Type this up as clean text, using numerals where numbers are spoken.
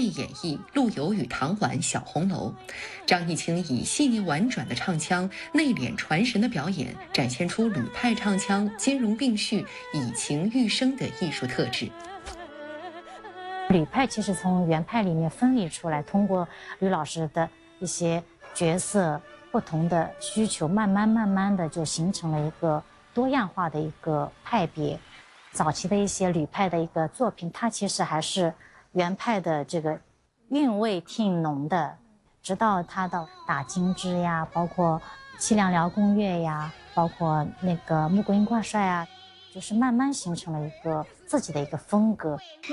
力演绎陆游与唐婉《小红楼》。张艺兴以细腻婉转的唱腔、内敛传神的表演，展现出吕派唱腔兼容并蓄、以情寓声的艺术特质。 吕派其实从原派里面分离出来，通过吕老师的一些角色不同的需求，慢慢的就形成了一个多样化的一个派别。早期的一些吕派的一个作品，它其实还是原派的这个韵味挺浓的，直到他的打金枝呀，包括凄凉辽宫月呀，包括那个穆桂英挂帅啊，就是慢慢形成了一个自己的一个风格。